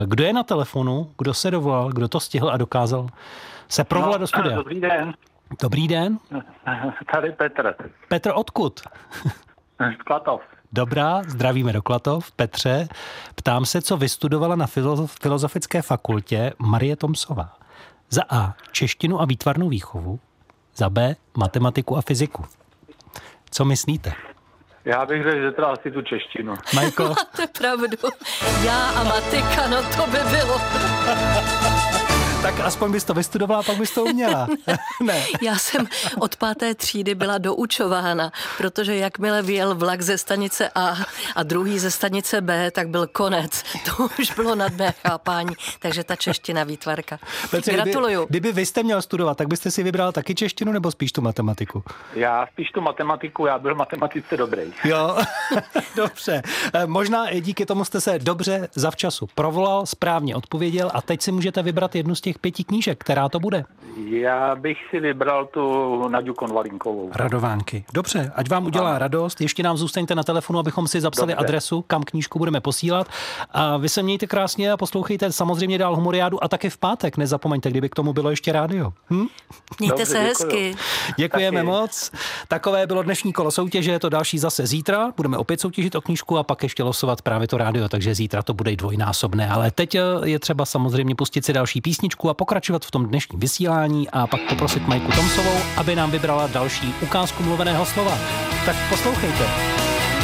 Kdo je na telefonu, kdo se dovolal, kdo to stihl a dokázal se provolat do studia? Dobrý den. Dobrý den. Tady Petr. Petr, odkud? Z Klatov. Dobrá, zdravíme do Klatov. Petře, ptám se, co vystudovala na Filozofické fakultě Marie Tomsová. Za A. Češtinu a výtvarnou výchovu. Za B. Matematiku a fyziku. Co myslíte? Já bych řekl, že teda asi tu češtinu. Majko? Máte pravdu. Já a matika, no to by bylo. Tak aspoň bys to vystudovala, pak bys to uměla. Ne. Já jsem od 5. třídy byla doučována, protože jakmile vyjel vlak ze stanice a druhý ze stanice B, tak byl konec. To už bylo nad mé chápání, takže ta čeština výtvarka. Petře, Gratuluju. Kdyby vy jste měl studovat, tak byste si vybral taky češtinu nebo spíš tu matematiku? Já spíš tu matematiku, já byl v matematice dobrý. Jo, dobře. Možná i díky tomu jste se dobře zavčasu provolal, správně odpověděl a teď si můžete vybrat jednu z těch 5 knížek. Která to bude? Já bych si vybral tu Naďu Konvalinkovou. Radovánky. Dobře, ať vám udělá radost. Ještě nám zůstaňte na telefonu, abychom si zapsali adresu, kam knížku budeme posílat. A vy se mějte krásně a poslouchejte samozřejmě dál Humoriádu a taky v pátek. Nezapomeňte, kdyby k tomu bylo ještě rádio. Mějte Dobře, se hezky. Děkujeme Taky. moc. Takové bylo dnešní kolo soutěže, to další zase zítra. Budeme opět soutěžit o knížku a pak ještě losovat právě to rádio, takže zítra to bude i dvojnásobné. Ale teď je třeba samozřejmě pustit si další písničku a pokračovat v tom dnešním vysílání a pak poprosit Majku Tomsovou, aby nám vybrala další ukázku mluveného slova. Tak poslouchejte.